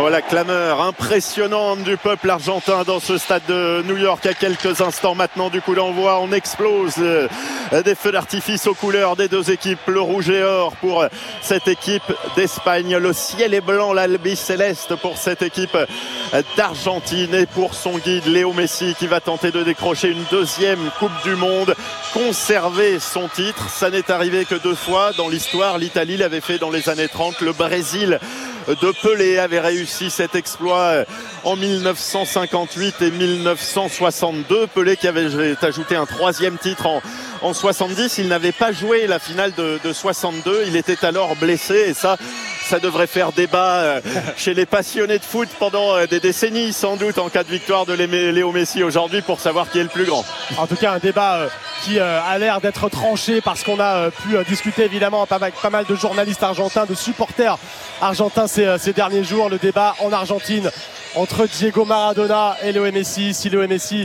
entendre la clameur impressionnante du peuple argentin dans ce stade de New York à quelques instants maintenant du coup d'envoi. On explose des feux d'artifice aux couleurs des deux équipes, le rouge et or pour cette équipe d'Espagne, le ciel est blanc, l'albi céleste pour cette équipe d'Argentine et pour son guide Léo Messi qui va tenter de décrocher une deuxième Coupe du Monde, conserver son titre. Ça n'est arrivé que 2 fois dans l'histoire. L'Italie l'avait fait dans les années 30, le Brésil de Pelé avait réussi cet exploit en 1958 et 1962. Pelé qui avait ajouté un 3e titre en 70. Il n'avait pas joué la finale de 62. Il était alors blessé et ça devrait faire débat chez les passionnés de foot pendant des décennies sans doute en cas de victoire de Léo Messi aujourd'hui pour savoir qui est le plus grand. En tout cas un débat qui a l'air d'être tranché parce qu'on a pu discuter évidemment avec pas mal de journalistes argentins, de supporters argentins ces derniers jours. Le débat en Argentine entre Diego Maradona et Léo Messi. Si Léo Messi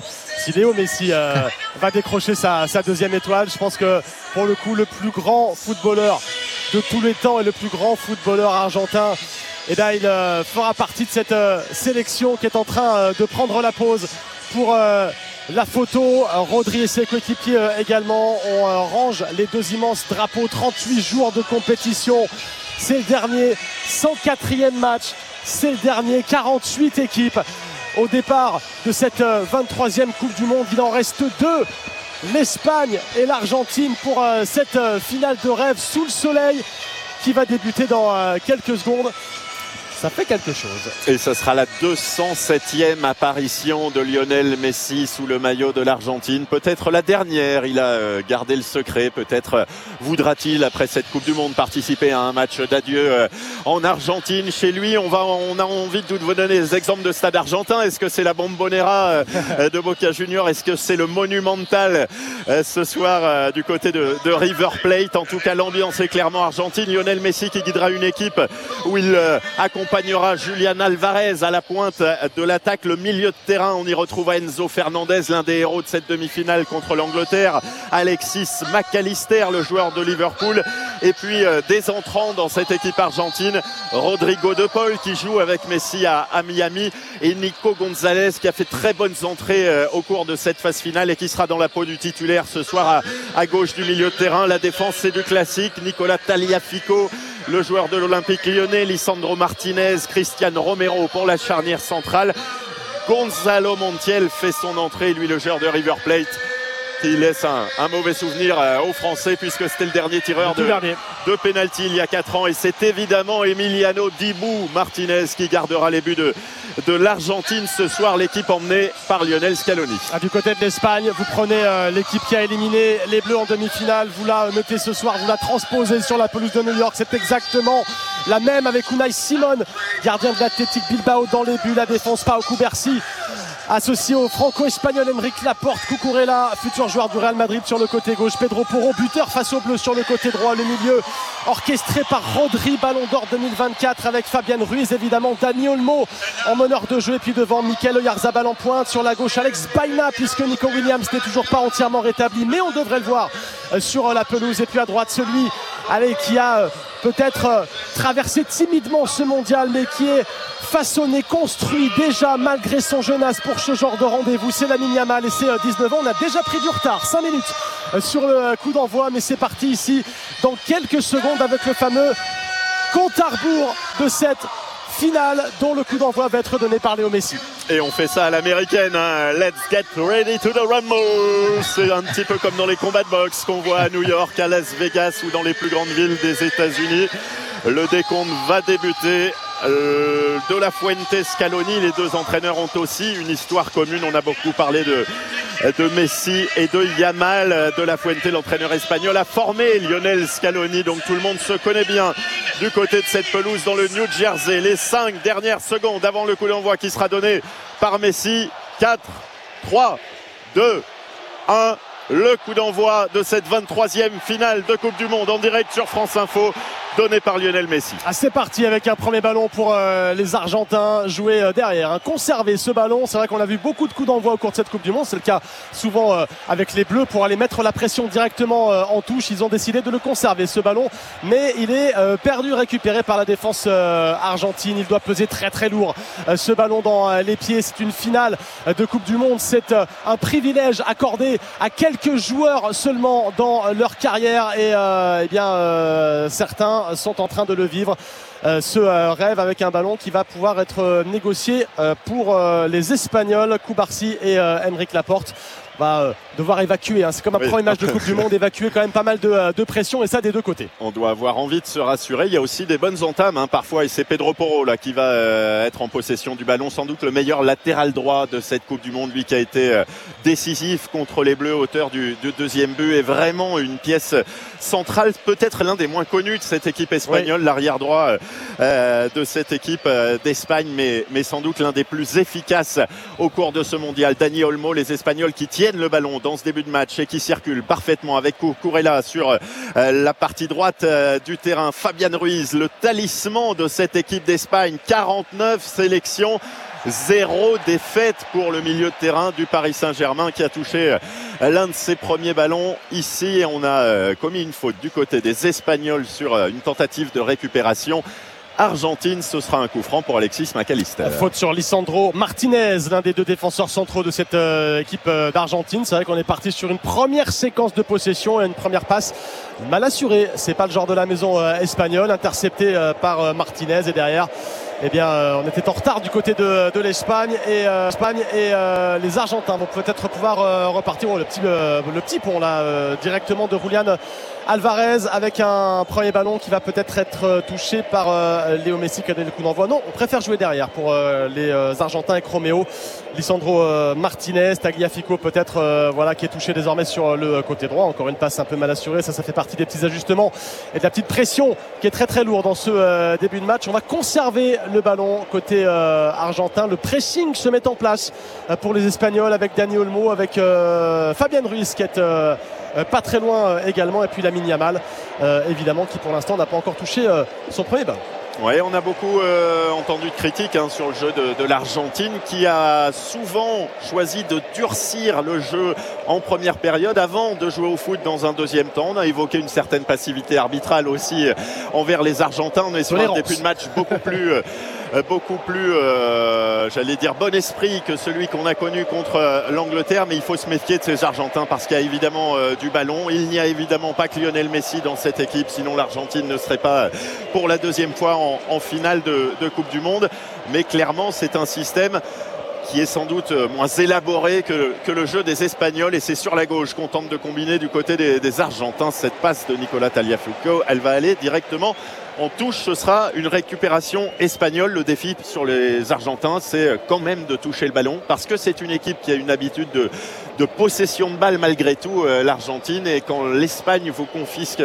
va décrocher sa deuxième étoile, je pense que pour le coup le plus grand footballeur de tous les temps et le plus grand footballeur argentin, et il fera partie de cette sélection qui est en train de prendre la pause pour la photo. Rodri et ses coéquipiers également. On range les 2 immenses drapeaux. 38 jours de compétition, c'est le dernier. 104e match, c'est le dernier. 48 équipes au départ de cette 23e Coupe du Monde. Il en reste 2, l'Espagne et l'Argentine pour cette finale de rêve sous le soleil qui va débuter dans quelques secondes. Ça fait quelque chose. Et ce sera la 207e apparition de Lionel Messi sous le maillot de l'Argentine. Peut-être la dernière, il a gardé le secret. Peut-être voudra-t-il, après cette Coupe du Monde, participer à un match d'adieu en Argentine. Chez lui, on a envie de vous donner des exemples de stade argentin. Est-ce que c'est la Bombonera de Boca Juniors? Est-ce que c'est le Monumental ce soir du côté de River Plate? En tout cas, l'ambiance est clairement argentine. Lionel Messi qui guidera une équipe où il accompagnera Julian Alvarez à la pointe de l'attaque, le milieu de terrain. On y retrouve Enzo Fernandez, l'un des héros de cette demi-finale contre l'Angleterre, Alexis McAllister, le joueur de Liverpool, et puis des entrants dans cette équipe argentine, Rodrigo de Paul qui joue avec Messi à Miami et Nico Gonzalez qui a fait très bonnes entrées au cours de cette phase finale et qui sera dans la peau du titulaire ce soir à gauche du milieu de terrain. La défense, c'est du classique. Nicolas Tagliafico, le joueur de l'Olympique Lyonnais, Lisandro Martinez, Cristian Romero pour la charnière centrale. Gonzalo Montiel fait son entrée, lui le joueur de River Plate, qui laisse un mauvais souvenir aux Français puisque c'était le dernier tireur de pénalty il y a 4 ans. Et c'est évidemment Emiliano Dibu Martinez qui gardera les buts de l'Argentine ce soir, l'équipe emmenée par Lionel Scaloni. Du côté de l'Espagne, vous prenez l'équipe qui a éliminé les Bleus en demi-finale, vous la mettez ce soir, vous la transposez sur la pelouse de New York. C'est exactement la même avec Unai Simon, gardien de l'Athletic Bilbao dans les buts. La défense, Pau Cubarsí, associé au franco-espagnol Enrique Laporte. Cucurella, futur joueur du Real Madrid sur le côté gauche. Pedro Porro, buteur face aux Bleus sur le côté droit. Le milieu orchestré par Rodri, Ballon d'Or 2024 avec Fabian Ruiz, évidemment Dani Olmo en meneur de jeu, et puis devant Mikel Oyarzabal en pointe. Sur la gauche, Alex Baena, puisque Nico Williams n'est toujours pas entièrement rétabli, mais on devrait le voir sur la pelouse. Et puis à droite, celui qui a peut-être traversé timidement ce mondial, mais qui est façonné, construit déjà malgré son jeune âge pour ce genre de rendez-vous. C'est Lamine Yamal et c'est 19 ans. On a déjà pris du retard, 5 minutes sur le coup d'envoi, mais c'est parti ici dans quelques secondes avec le fameux compte à rebours de cette finale dont le coup d'envoi va être donné par Léo Messi. Et on fait ça à l'américaine, hein. Let's get ready to the rumble. C'est un petit peu comme dans les combats de boxe qu'on voit à New York, à Las Vegas ou dans les plus grandes villes des États-Unis. Le décompte va débuter. De la Fuente, Scaloni, les deux entraîneurs ont aussi une histoire commune. On a beaucoup parlé de Messi et de Yamal. De la Fuente, l'entraîneur espagnol, a formé Lionel Scaloni, donc tout le monde se connaît bien du côté de cette pelouse dans le New Jersey. Les 5 dernières secondes avant le coup d'envoi qui sera donné par Messi. 4, 3, 2, 1. Le coup d'envoi de cette 23e finale de Coupe du Monde en direct sur France Info. donné par Lionel Messi. C'est parti avec un premier ballon pour les Argentins, joué derrière, conserver ce ballon. C'est vrai qu'on a vu beaucoup de coups d'envoi au cours de cette Coupe du Monde, c'est le cas souvent avec les Bleus pour aller mettre la pression directement en touche. Ils ont décidé de le conserver ce ballon, mais il est perdu, récupéré par la défense argentine. Il doit peser très très lourd ce ballon dans les pieds. C'est une finale de Coupe du Monde, c'est un privilège accordé à quelques joueurs seulement dans leur carrière et certains sont en train de le vivre. Ce rêve avec un ballon qui va pouvoir être négocié pour les Espagnols. Koubarsi et Aymeric Laporte va devoir évacuer, c'est comme un premier match de Coupe du Monde, évacuer quand même pas mal de pression, et ça des deux côtés. On doit avoir envie de se rassurer. Il y a aussi des bonnes entames parfois, et c'est Pedro Porro là qui va être en possession du ballon, sans doute le meilleur latéral droit de cette Coupe du Monde, lui qui a été décisif contre les Bleus, auteur du deuxième but, et vraiment une pièce centrale, peut-être l'un des moins connus de cette équipe espagnole, l'arrière droit de cette équipe d'Espagne, mais sans doute l'un des plus efficaces au cours de ce mondial. Dani Olmo, les Espagnols qui tiennent le ballon dans ce début de match et qui circule parfaitement avec Cucurella sur la partie droite du terrain. Fabian Ruiz, le talisman de cette équipe d'Espagne, 49 sélections, 0 défaite pour le milieu de terrain du Paris Saint-Germain, qui a touché l'un de ses premiers ballons ici. On a commis une faute du côté des Espagnols sur une tentative de récupération. Argentine, ce sera un coup franc pour Alexis McAllister. Faute sur Lisandro Martinez, l'un des deux défenseurs centraux de cette équipe d'Argentine. C'est vrai qu'on est parti sur une première séquence de possession et une première passe mal assurée. C'est pas le genre de la maison espagnole, intercepté par Martinez, et derrière on était en retard du côté de l'Espagne et les Argentins vont peut-être pouvoir repartir. Le petit pont là directement de Julián Alvarez avec un premier ballon qui va peut-être être touché par Léo Messi qui a donné le coup d'envoi. Non, on préfère jouer derrière pour les Argentins avec Romeo, Lisandro Martinez, Tagliafico peut-être qui est touché désormais sur le côté droit. Encore une passe un peu mal assurée, ça fait partie des petits ajustements et de la petite pression qui est très très lourde dans ce début de match. On va conserver le ballon côté argentin. Le pressing se met en place pour les Espagnols avec Dani Olmo, avec Fabian Ruiz qui est pas très loin également, et puis Lamine Yamal évidemment qui pour l'instant n'a pas encore touché son premier ballon. Oui, on a beaucoup entendu de critiques sur le jeu de l'Argentine, qui a souvent choisi de durcir le jeu en première période avant de jouer au foot dans un deuxième temps. On a évoqué une certaine passivité arbitrale aussi envers les Argentins. On est sur un début de match beaucoup plus j'allais dire bon esprit que celui qu'on a connu contre l'Angleterre, mais il faut se méfier de ces Argentins parce qu'il y a évidemment du ballon. Il n'y a évidemment pas que Lionel Messi dans cette équipe, sinon l'Argentine ne serait pas pour la deuxième fois en finale de Coupe du Monde. Mais clairement, c'est un système qui est sans doute moins élaboré que le jeu des Espagnols, et c'est sur la gauche qu'on tente de combiner du côté des Argentins. Cette passe de Nicolas Tagliafico, elle va aller directement en touche. Ce sera une récupération espagnole. Le défi sur les Argentins, c'est quand même de toucher le ballon, parce que c'est une équipe qui a une habitude de possession de balle malgré tout, l'Argentine, et quand l'Espagne vous confisque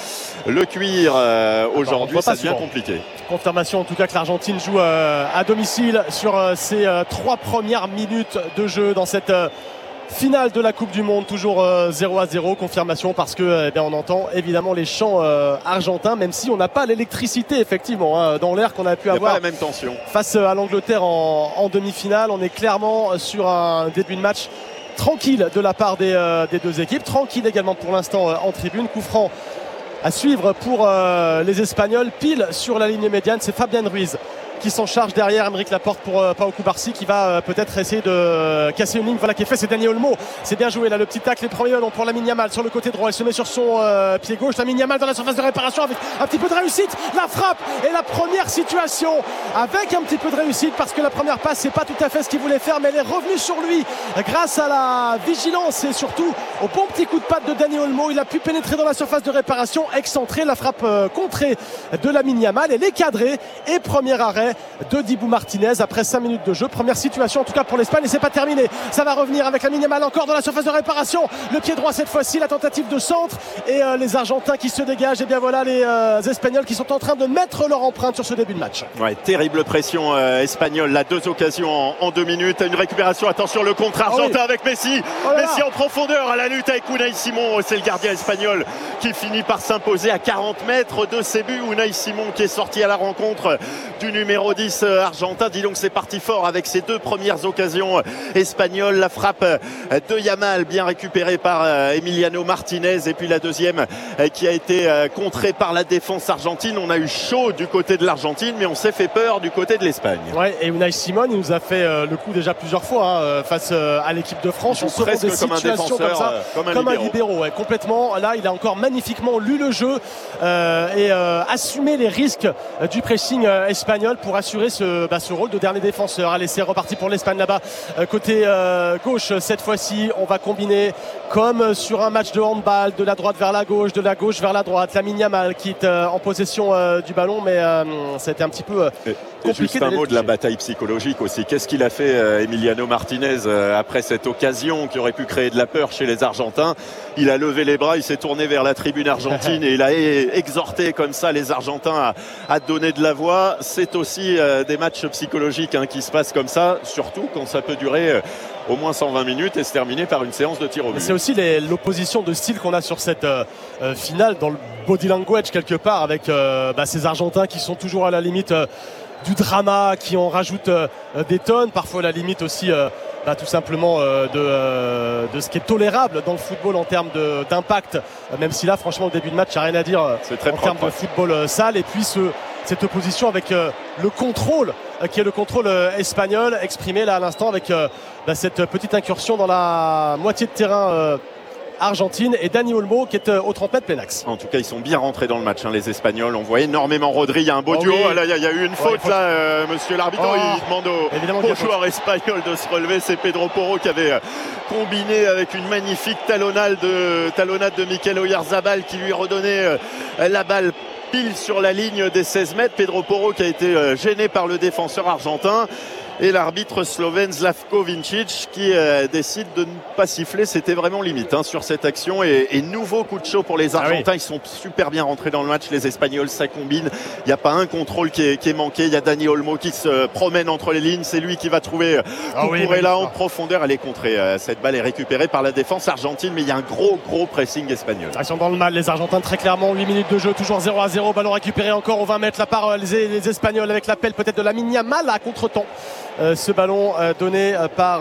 le cuir aujourd'hui, ça devient compliqué. Confirmation en tout cas que l'Argentine joue à domicile sur ses 3 premières minutes de jeu dans cette finale de la Coupe du Monde, toujours 0-0. Confirmation parce que on entend évidemment les chants argentins, même si on n'a pas l'électricité effectivement dans l'air qu'on a pu avoir. Pas la même tension face à l'Angleterre en demi-finale. On est clairement sur un début de match tranquille de la part des deux équipes, tranquille également pour l'instant en tribune. Coup franc à suivre pour les Espagnols, pile sur la ligne médiane. C'est Fabian Ruiz qui s'en charge derrière. Aymeric Laporte pour Pau Koubarsi qui va peut-être essayer de casser une ligne. Voilà qui est fait, c'est Dani Olmo. C'est bien joué là, le petit tacle. Les premiers ballons pour Lamine Yamal sur le côté droit. Il se met sur son pied gauche. Lamine Yamal dans la surface de réparation avec un petit peu de réussite. La frappe et la première situation avec un petit peu de réussite, parce que la première passe, c'est pas tout à fait ce qu'il voulait faire, mais elle est revenue sur lui grâce à la vigilance et surtout au bon petit coup de patte de Dani Olmo. Il a pu pénétrer dans la surface de réparation, excentré. La frappe contrée de Lamine Yamal, elle est cadrée, et premier arrêt de Dibu Martinez après 5 minutes de jeu. Première situation en tout cas pour l'Espagne, et c'est pas terminé. Ça va revenir avec Lamine Yamal encore dans la surface de réparation. Le pied droit cette fois-ci, la tentative de centre, et les Argentins qui se dégagent. Et bien voilà les Espagnols qui sont en train de mettre leur empreinte sur ce début de match. Ouais, terrible pression espagnole. Là, 2 occasions en 2 minutes. Une récupération, attention, le contre argentin avec Messi. Messi en profondeur à la minutes avec Unai Simon. C'est le gardien espagnol qui finit par s'imposer à 40 mètres de ses buts. Unai Simon qui est sorti à la rencontre du numéro 10 argentin. Dis donc, c'est parti fort avec ses deux premières occasions espagnoles. La frappe de Yamal bien récupérée par Emiliano Martinez, et puis la deuxième qui a été contrée par la défense argentine. On a eu chaud du côté de l'Argentine, mais on s'est fait peur du côté de l'Espagne. Ouais, et Unai Simon, il nous a fait le coup déjà plusieurs fois face à l'équipe de France. On se presque des comme un défenseur, comme un libéro. Ouais, complètement. Là, il a encore magnifiquement lu le jeu et assumé les risques du pressing espagnol pour assurer ce rôle de dernier défenseur. Allez, c'est reparti pour l'Espagne là-bas. Côté gauche, cette fois-ci, on va combiner comme sur un match de handball, de la droite vers la gauche, de la gauche vers la droite. Lamine Yamal qui est en possession du ballon, mais ça a été un petit peu compliqué. Juste un mot de la bataille psychologique aussi. Qu'est-ce qu'il a fait Emiliano Martinez après cette occasion qui aurait pu créer de la peur chez les Argentins? Il a levé les bras, il s'est tourné vers la tribune argentine et il a exhorté comme ça les Argentins à donner de la voix. C'est aussi des matchs psychologiques qui se passent comme ça, surtout quand ça peut durer au moins 120 minutes et se terminer par une séance de tir au but. C'est aussi l'opposition de style qu'on a sur cette finale, dans le body language quelque part, avec ces Argentins qui sont toujours à la limite du drama, qui en rajoutent des tonnes, parfois à la limite aussi tout simplement de ce qui est tolérable dans le football en termes d'impact, même si là franchement au début de match il n'y a rien à dire en termes de football sale. Et puis cette opposition avec le contrôle qui est le contrôle espagnol exprimé là à l'instant avec cette petite incursion dans la moitié de terrain argentine, et Dani Olmo qui est au 30 mètres plein axe. En tout cas, ils sont bien rentrés dans le match, les Espagnols. On voit énormément Rodri. Il y a un beau duo. Oui. Là, il y a eu une faute là, monsieur l'arbitre. Il demande au joueur espagnol de se relever. C'est Pedro Porro qui avait combiné avec une magnifique talonnade de Mikel Oyarzabal qui lui redonnait la balle pile sur la ligne des 16 mètres. Pedro Porro qui a été gêné par le défenseur argentin. Et l'arbitre slovène Slavko Vincic qui décide de ne pas siffler. C'était vraiment limite sur cette action. Et nouveau coup de chaud pour les Argentins. Ils sont super bien rentrés dans le match. Les Espagnols, ça combine. Il n'y a pas un contrôle qui est manqué. Il y a Dani Olmo qui se promène entre les lignes. C'est lui qui va trouver Cucurella en profondeur. Elle est contrée. Cette balle est récupérée par la défense argentine. Mais il y a un gros pressing espagnol. Ils sont dans le mal, les Argentins, très clairement. 8 minutes de jeu, toujours 0-0. Ballon récupéré encore aux 20 mètres là par les Espagnols, avec l'appel peut-être de Lamine Yamal à contre-temps. Ce ballon donné par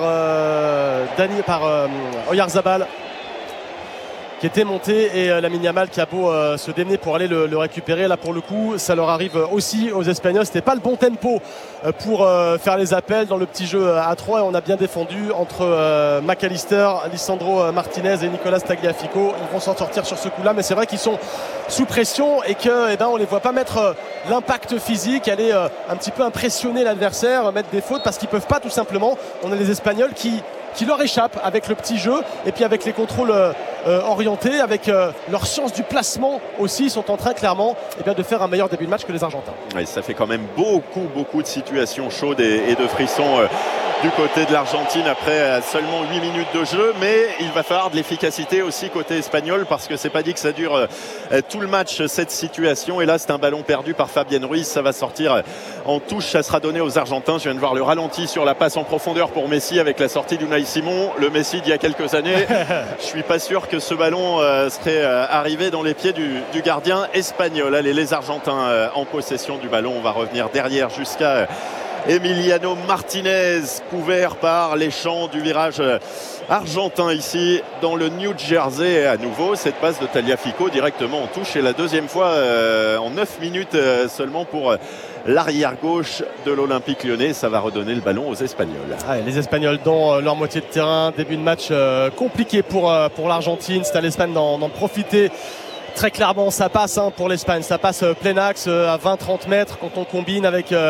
Oyarzabal qui était monté, et Lamine Yamal qui a beau se démener pour aller le récupérer. Là pour le coup ça leur arrive aussi aux Espagnols. C'était pas le bon tempo pour faire les appels dans le petit jeu à 3, et on a bien défendu entre McAllister, Lisandro Martinez et Nicolas Tagliafico. Ils vont s'en sortir sur ce coup là, mais c'est vrai qu'ils sont sous pression et que on les voit pas mettre l'impact physique, aller un petit peu impressionner l'adversaire, mettre des fautes, parce qu'ils peuvent pas tout simplement. On a les Espagnols qui leur échappent avec le petit jeu, et puis avec les contrôles orientés, avec leur science du placement aussi. Ils sont en train clairement de faire un meilleur début de match que les Argentins. Ouais, ça fait quand même beaucoup de situations chaudes et de frissons du côté de l'Argentine après seulement 8 minutes de jeu, mais il va falloir de l'efficacité aussi côté espagnol, parce que c'est pas dit que ça dure tout le match cette situation. Et là c'est un ballon perdu par Fabien Ruiz, ça va sortir en touche, ça sera donné aux Argentins. Je viens de voir le ralenti sur la passe en profondeur pour Messi avec la sortie d'Unai Simon, le Messi d'il y a quelques années. Je suis pas sûr que ce ballon serait arrivé dans les pieds du gardien espagnol. Allez, les Argentins en possession du ballon. On va revenir derrière jusqu'à Emiliano Martinez, couvert par les champs du virage argentin ici dans le New Jersey. Et à nouveau cette passe de Tagliafico directement en touche, et la deuxième fois en 9 minutes seulement pour l'arrière gauche de l'Olympique Lyonnais. Ça va redonner le ballon aux Espagnols. Les Espagnols dans leur moitié de terrain. Début de match compliqué pour l'Argentine. C'est à l'Espagne d'en profiter. Très clairement ça passe pour l'Espagne, ça passe plein axe à 20-30 mètres quand on combine avec